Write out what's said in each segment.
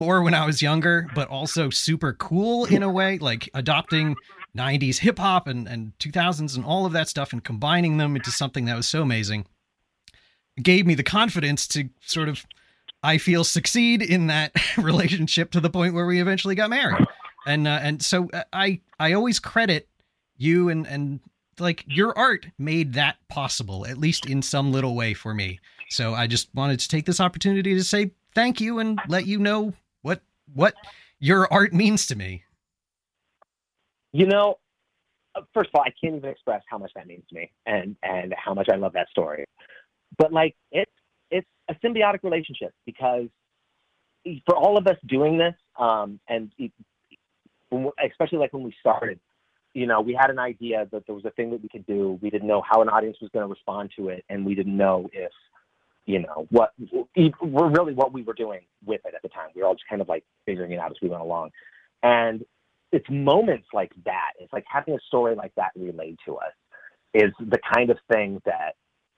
or when I was younger, but also super cool in a way, like adopting 90s hip hop and 2000s and all of that stuff and combining them into something that was so amazing. It gave me the confidence to sort of, I feel, succeed in that relationship to the point where we eventually got married. And so I always credit you and like your art made that possible, at least in some little way for me. So I just wanted to take this opportunity to say thank you and let you know what your art means to me. You know, first of all, I can't even express how much that means to me and how much I love that story. But like, it's a symbiotic relationship, because for all of us doing this, and especially like when we started, you know, we had an idea that there was a thing that we could do. We didn't know how an audience was going to respond to it, and we didn't know if, you know, what we were doing with it at the time. We were all just kind of like figuring it out as we went along. And it's moments like that. It's like having a story like that relayed to us is the kind of thing that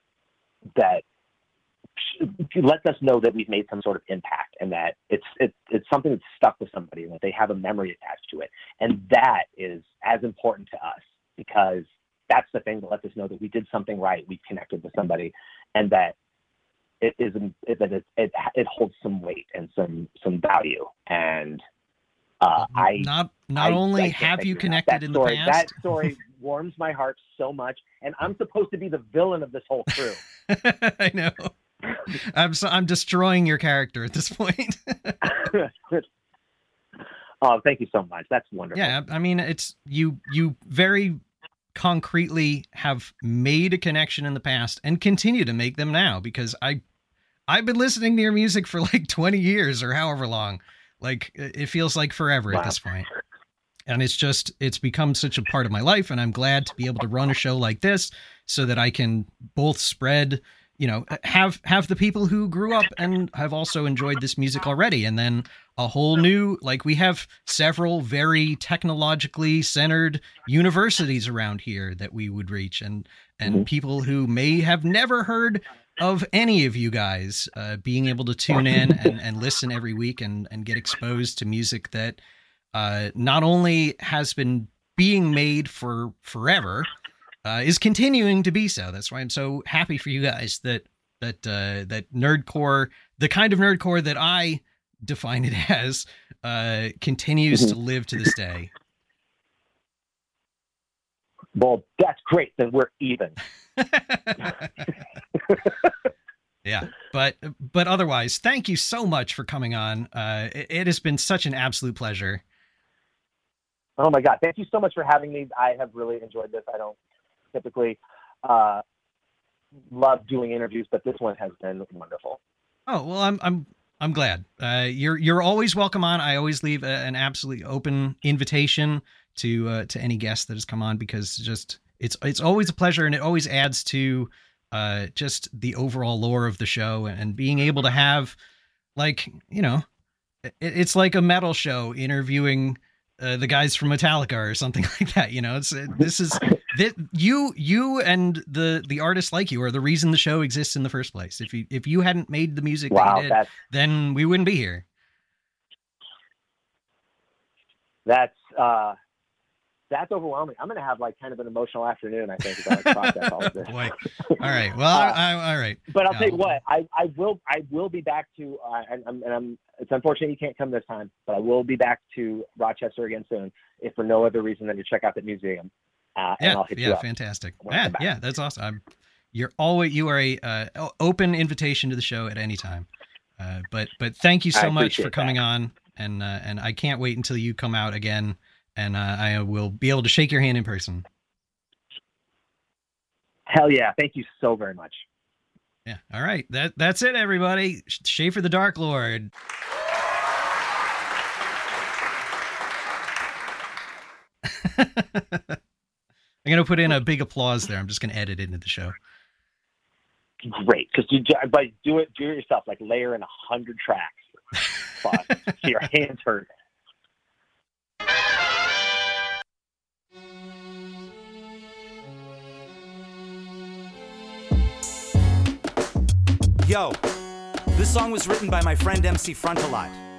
lets us know that we've made some sort of impact, and that it's something that's stuck with somebody and that they have a memory attached to it. And that is as important to us, because that's the thing that lets us know that we did something right. We've connected with somebody, and that it holds some weight and some value. And not only have you connected in the past, that story warms my heart so much, and I'm supposed to be the villain of this whole crew. I know. I'm destroying your character at this point. Oh, thank you so much. That's wonderful. Yeah, I mean, it's you very concretely have made a connection in the past and continue to make them now, because I've been listening to your music for like 20 years or however long. Like, it feels like forever at this point. And it's become such a part of my life, and I'm glad to be able to run a show like this so that I can both spread, you know, have the people who grew up and have also enjoyed this music already, and then a whole new, like, we have several very technologically centered universities around here that we would reach, and people who may have never heard of any of you guys being able to tune in and listen every week and get exposed to music that not only has been being made for forever, is continuing to be so. That's why I'm so happy for you guys that nerdcore, the kind of nerdcore that I define it as, continues to live to this day. Well, that's great. Then we're even. Yeah, but otherwise, thank you so much for coming on. It has been such an absolute pleasure. Oh my God. Thank you so much for having me. I have really enjoyed this. I don't typically love doing interviews, but this one has been wonderful. Oh, well, I'm glad. You're always welcome on. I always leave an absolutely open invitation to any guest that has come on, because just it's always a pleasure, and it always adds to just the overall lore of the show, and being able to have, like, you know, it's like a metal show interviewing the guys from Metallica or something like that. You know, you and the artists like you are the reason the show exists in the first place. If you hadn't made the music that you did, then we wouldn't be here. That's overwhelming. I'm going to have like kind of an emotional afternoon, I think, as I process all of this. Boy. All right. Well, all right. But I'll tell you what, I will be back to, it's unfortunate you can't come this time, but I will be back to Rochester again soon, if for no other reason than to check out the museum. And I'll hit you up. Fantastic. Yeah, that's awesome. You are a open invitation to the show at any time. But thank you so much for coming on, and I can't wait until you come out again, and I will be able to shake your hand in person. Hell yeah. Thank you so very much. Yeah. All right. That's it, everybody. Schaefer the Dark Lord. I'm going to put in a big applause there. I'm just going to edit it into the show. Great. Because do it yourself, like layer in 100 tracks. Fun. So your hands hurt. Yo, this song was written by my friend MC Frontalot.